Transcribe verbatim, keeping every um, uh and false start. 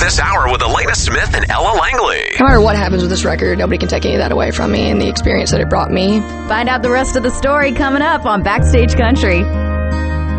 this hour with Elena Smith and Ella Langley. No matter what happens with this record, nobody can take any of that away from me and the experience that it brought me. Find out the rest of the story coming up on Backstage Country.